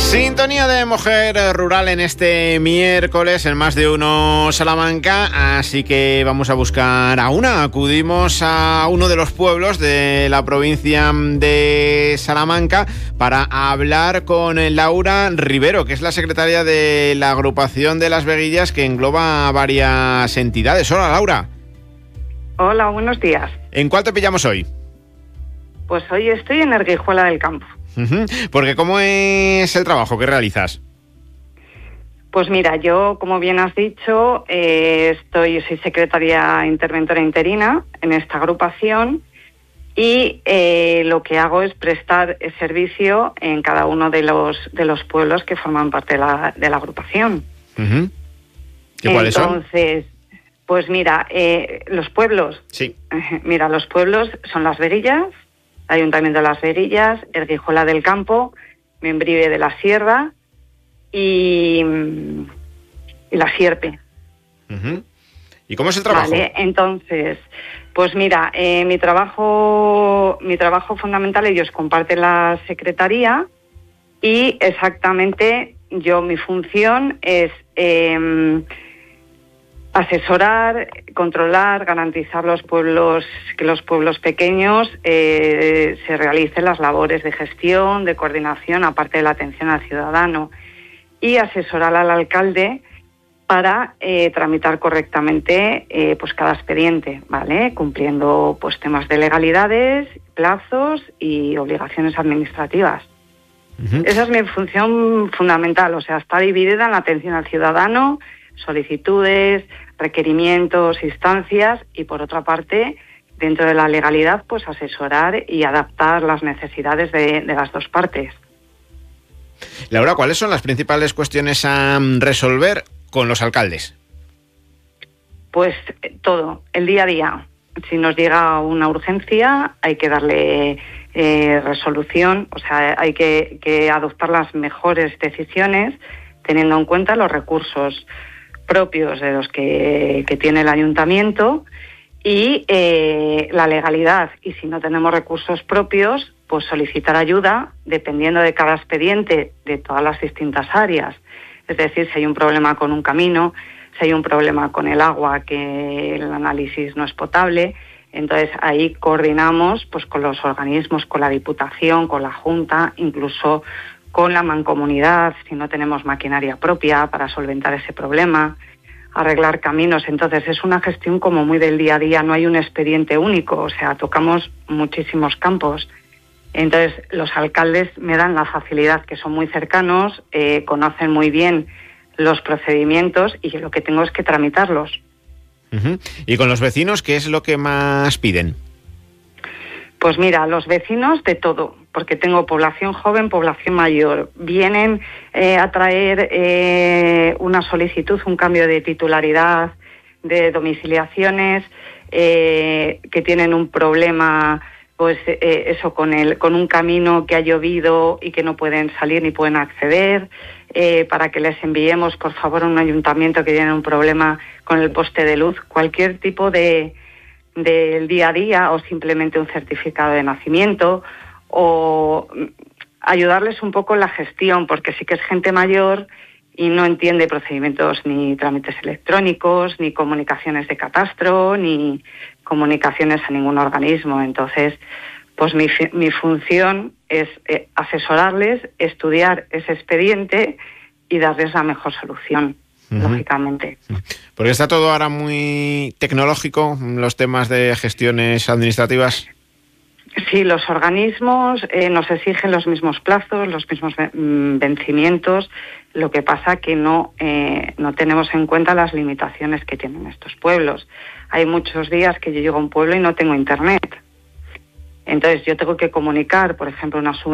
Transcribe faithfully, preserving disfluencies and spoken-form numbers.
Sintonía de Mujer Rural en este miércoles en Más de Uno Salamanca, así que vamos a buscar a una. Acudimos a uno de los pueblos de la provincia de Salamanca para hablar con Laura Rivero, que es la secretaria de la agrupación de Las Veguillas, que engloba varias entidades. Hola, Laura. Hola, buenos días. ¿En cuál te pillamos hoy? Pues hoy estoy en Erguijuela del Campo. Uh-huh. Porque ¿cómo es el trabajo que realizas? Pues mira, yo, como bien has dicho, eh, estoy, soy secretaria interventora interina en esta agrupación y eh, lo que hago es prestar servicio en cada uno de los de los pueblos que forman parte de la, de la agrupación. Uh-huh. ¿Y cuáles son? Entonces, pues mira, eh, los pueblos. Sí. Mira, los pueblos son Las Veguillas, Ayuntamiento de Las Veguillas, Erguijuela del Campo, Membrive de la Sierra y, y La Sierpe. Uh-huh. ¿Y cómo es el trabajo? Vale, entonces, pues mira, eh, mi trabajo, mi trabajo fundamental, ellos comparten la secretaría y exactamente yo, mi función es eh, asesorar, controlar, garantizar los pueblos, que los pueblos pequeños eh, se realicen las labores de gestión, de coordinación, aparte de la atención al ciudadano, y asesorar al alcalde para eh, tramitar correctamente eh, pues cada expediente, ¿vale? Cumpliendo pues temas de legalidades, plazos y obligaciones administrativas. Uh-huh. Esa es mi función fundamental, o sea, está dividida en la atención al ciudadano, solicitudes, requerimientos, instancias y, por otra parte, dentro de la legalidad, pues asesorar y adaptar las necesidades de, de las dos partes. Laura, ¿cuáles son las principales cuestiones a resolver con los alcaldes? Pues todo, el día a día. Si nos llega una urgencia, hay que darle eh, resolución, o sea, hay que, que adoptar las mejores decisiones teniendo en cuenta los recursos propios de los que, que tiene el ayuntamiento y eh, la legalidad. Y si no tenemos recursos propios, pues solicitar ayuda dependiendo de cada expediente de todas las distintas áreas. Es decir, si hay un problema con un camino, si hay un problema con el agua, que el análisis no es potable, entonces ahí coordinamos pues con los organismos, con la Diputación, con la Junta, incluso con la mancomunidad, si no tenemos maquinaria propia para solventar ese problema, arreglar caminos. Entonces es una gestión como muy del día a día, no hay un expediente único, o sea, tocamos muchísimos campos. Entonces los alcaldes me dan la facilidad, que son muy cercanos, eh, conocen muy bien los procedimientos y yo lo que tengo es que tramitarlos. Uh-huh. ¿Y con los vecinos qué es lo que más piden? Pues mira, los vecinos de todo, porque tengo población joven, población mayor. Vienen eh, a traer eh, una solicitud, un cambio de titularidad, de domiciliaciones, eh, que tienen un problema, pues eh, eso, con el con un camino que ha llovido y que no pueden salir ni pueden acceder, eh, para que les enviemos, por favor, a un ayuntamiento que tiene un problema con el poste de luz, cualquier tipo de del día a día o simplemente un certificado de nacimiento o ayudarles un poco en la gestión, porque sí que es gente mayor y no entiende procedimientos ni trámites electrónicos, ni comunicaciones de catastro, ni comunicaciones a ningún organismo. Entonces, pues mi, mi función es eh, asesorarles, estudiar ese expediente y darles la mejor solución. Uh-huh. Lógicamente. Porque está todo ahora muy tecnológico, los temas de gestiones administrativas. Sí, los organismos eh, nos exigen los mismos plazos, los mismos vencimientos. Lo que pasa que no, eh, no tenemos en cuenta las limitaciones que tienen estos pueblos. Hay muchos días que yo llego a un pueblo y no tengo internet. Entonces yo tengo que comunicar, por ejemplo, una subvención